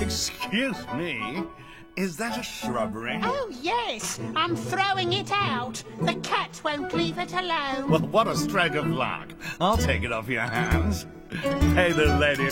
Excuse me, is that a shrubbery? Oh, yes. I'm throwing it out. The cat won't leave it alone. Well, what a stroke of luck. I'll take it off your hands. Pay the lady